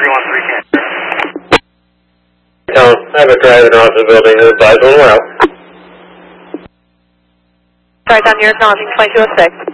I have a driver off the building who advised on well. Sorry, down here, acknowledging 2206.